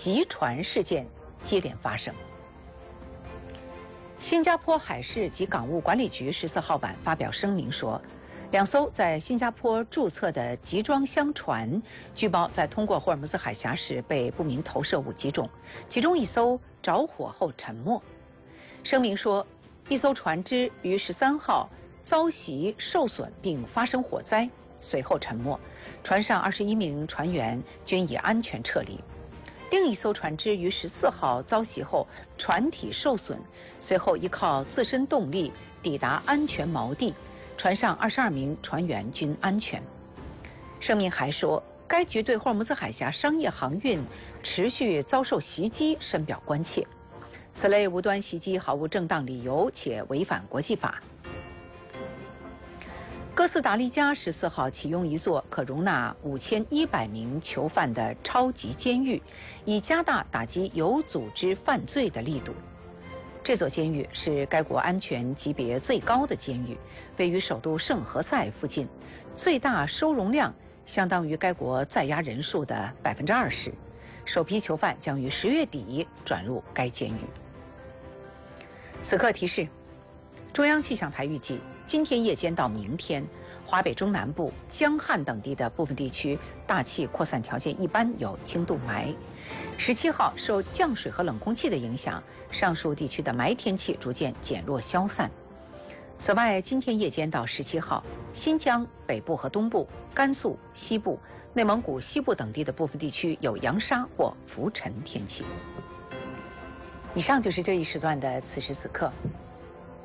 袭船事件接连发生。新加坡海事及港务管理局14号晚发表声明说，2艘在新加坡注册的集装箱船据报在通过霍尔木兹海峡时被不明投射物击中，其中1艘着火后沉没。声明说，1艘船只于13号遭袭受损并发生火灾，随后沉没，船上21名船员均已安全撤离。另1艘船只于14号遭袭后船体受损，随后依靠自身动力抵达安全锚地，船上22名船员均安全。声明还说，该局对霍尔木兹海峡商业航运持续遭受袭击深表关切，此类无端袭击毫无正当理由且违反国际法。哥斯达黎加14号启用一座可容纳5100名囚犯的超级监狱，以加大打击有组织犯罪的力度。这座监狱是该国安全级别最高的监狱，位于首都圣何塞附近，最大收容量相当于该国在押人数的20%。首批囚犯将于10月底转入该监狱。此刻提示：中央气象台预计，今天夜间到明天，华北中南部、江汉等地的部分地区大气扩散条件一般，有轻度霾。17号受降水和冷空气的影响，上述地区的霾天气逐渐减弱消散。此外，今天夜间到17号，新疆北部和东部、甘肃西部、内蒙古西部等地的部分地区有扬沙或浮尘天气。以上就是这一时段的此时此刻。